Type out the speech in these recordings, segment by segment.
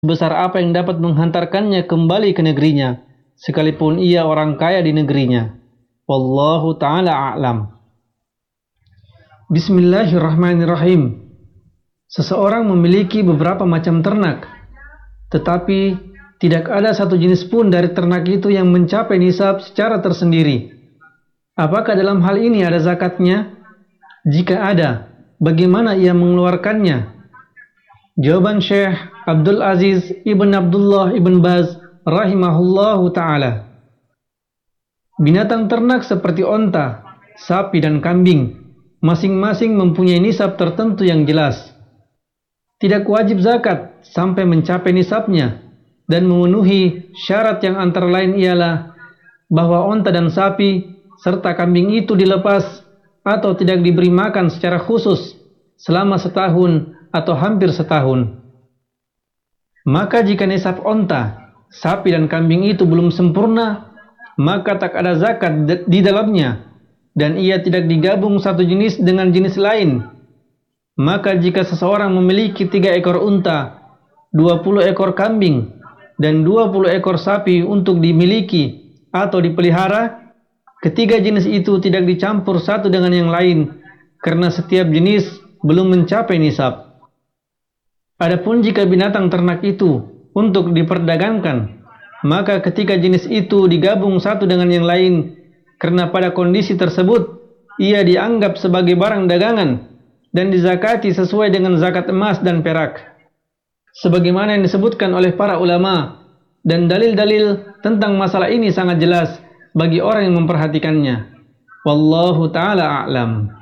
sebesar apa yang dapat menghantarkannya kembali ke negerinya, sekalipun ia orang kaya di negerinya. Wallahu ta'ala a'lam. Bismillahirrahmanirrahim. Seseorang memiliki beberapa macam ternak, tetapi tidak ada satu jenis pun dari ternak itu yang mencapai nisab secara tersendiri. Apakah dalam hal ini ada zakatnya? Jika ada, bagaimana ia mengeluarkannya? Jawaban Syekh Abdul Aziz Ibn Abdullah Ibn Baz rahimahullahu ta'ala. Binatang ternak seperti onta, sapi dan kambing masing-masing mempunyai nisab tertentu yang jelas. Tidak wajib zakat sampai mencapai nisabnya dan memenuhi syarat yang antara lain ialah bahwa onta dan sapi serta kambing itu dilepas atau tidak diberi makan secara khusus selama setahun atau hampir setahun. Maka jika nisab onta, sapi dan kambing itu belum sempurna, maka tak ada zakat di dalamnya dan ia tidak digabung satu jenis dengan jenis lain. Maka jika seseorang memiliki 3 ekor unta, 20 ekor kambing, dan 20 ekor sapi untuk dimiliki atau dipelihara, ketiga jenis itu tidak dicampur satu dengan yang lain, karena setiap jenis belum mencapai nisab. Adapun jika binatang ternak itu untuk diperdagangkan, maka ketika jenis itu digabung satu dengan yang lain, karena pada kondisi tersebut ia dianggap sebagai barang dagangan dan dizakati sesuai dengan zakat emas dan perak, sebagaimana yang disebutkan oleh para ulama, dan dalil-dalil tentang masalah ini sangat jelas bagi orang yang memperhatikannya. Wallahu ta'ala a'lam.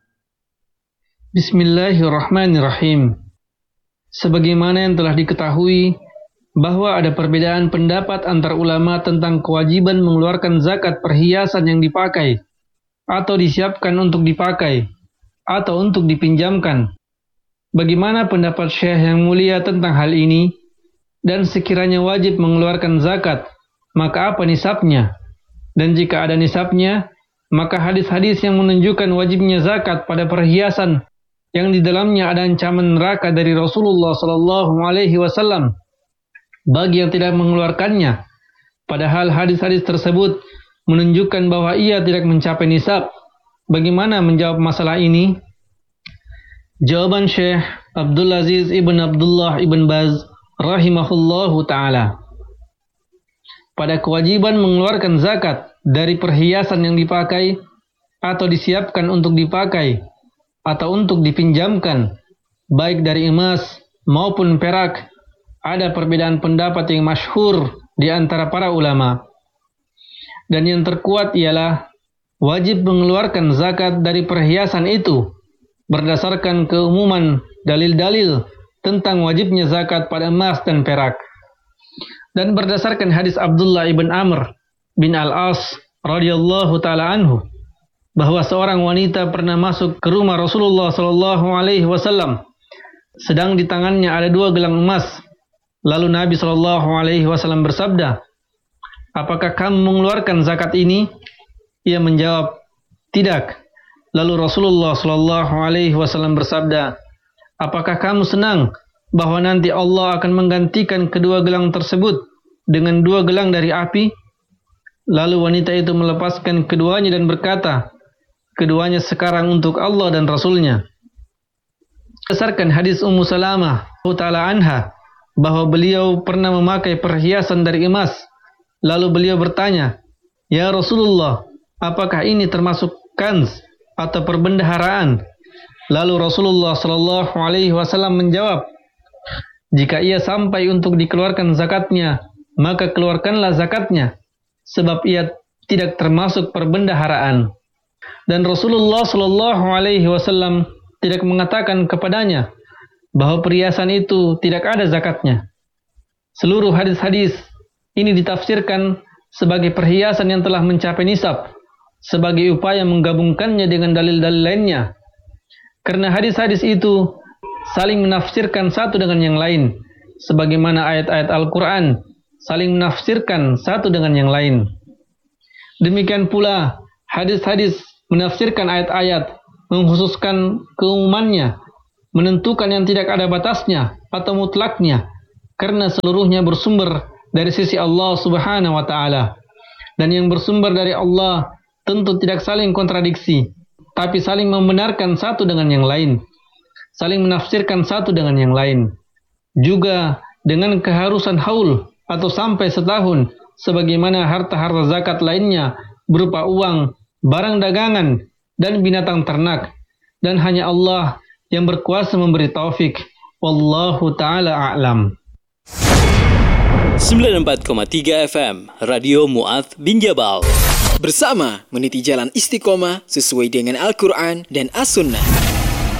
Bismillahirrahmanirrahim. Sebagaimana yang telah diketahui bahwa ada perbedaan pendapat antar ulama tentang kewajiban mengeluarkan zakat perhiasan yang dipakai atau disiapkan untuk dipakai atau untuk dipinjamkan. Bagaimana pendapat Syekh yang mulia tentang hal ini? Dan sekiranya wajib mengeluarkan zakat, maka apa nisabnya? Dan jika ada nisabnya, maka hadis-hadis yang menunjukkan wajibnya zakat pada perhiasan yang di dalamnya ada ancaman neraka dari Rasulullah SAW bagi yang tidak mengeluarkannya, padahal hadis-hadis tersebut menunjukkan bahwa ia tidak mencapai nisab. Bagaimana menjawab masalah ini? Jawaban Syekh Abdul Aziz Ibn Abdullah Ibn Baz rahimahullahu ta'ala. Pada kewajiban mengeluarkan zakat dari perhiasan yang dipakai atau disiapkan untuk dipakai atau untuk dipinjamkan, baik dari emas maupun perak, ada perbedaan pendapat yang masyhur di antara para ulama. Dan yang terkuat ialah wajib mengeluarkan zakat dari perhiasan itu berdasarkan keumuman dalil-dalil tentang wajibnya zakat pada emas dan perak, dan berdasarkan hadis Abdullah ibn Amr bin Al-As radhiyallahu taala anhu bahwa seorang wanita pernah masuk ke rumah Rasulullah SAW sedang di tangannya ada 2 gelang emas. Lalu Nabi SAW bersabda, "Apakah kamu mengeluarkan zakat ini?" Ia menjawab, "Tidak." Lalu Rasulullah SAW bersabda, "Apakah kamu senang bahwa nanti Allah akan menggantikan kedua gelang tersebut dengan 2 gelang dari api?" Lalu wanita itu melepaskan keduanya dan berkata, "Keduanya sekarang untuk Allah dan Rasulnya." Berdasarkan hadis Ummu Salamah ta'ala anha bahwa beliau pernah memakai perhiasan dari emas, lalu beliau bertanya, "Ya Rasulullah, apakah ini termasuk kanz atau perbendaharaan?" Lalu Rasulullah SAW menjawab, "Jika ia sampai untuk dikeluarkan zakatnya, maka keluarkanlah zakatnya, sebab ia tidak termasuk perbendaharaan." Dan Rasulullah SAW tidak mengatakan kepadanya bahwa perhiasan itu tidak ada zakatnya. Seluruh hadis-hadis ini ditafsirkan sebagai perhiasan yang telah mencapai nisab, sebagai upaya menggabungkannya dengan dalil-dalil lainnya. Karena hadis-hadis itu saling menafsirkan satu dengan yang lain, sebagaimana ayat-ayat Al-Quran saling menafsirkan satu dengan yang lain. Demikian pula hadis-hadis menafsirkan ayat-ayat, mengkhususkan keumumannya, menentukan yang tidak ada batasnya atau mutlaknya, karena seluruhnya bersumber dari sisi Allah Subhanahu wa taala. Dan yang bersumber dari Allah tentu tidak saling kontradiksi, tapi saling membenarkan satu dengan yang lain, saling menafsirkan satu dengan yang lain. Juga dengan keharusan haul atau sampai setahun, sebagaimana harta-harta zakat lainnya berupa uang, barang dagangan, dan binatang ternak. Dan hanya Allah yang berkuasa memberi taufik. Wallahu ta'ala a'lam. 94,3 FM Radio Mu'adz bin Jabal. Bersama meniti jalan istiqomah sesuai dengan Al-Quran dan As-Sunnah.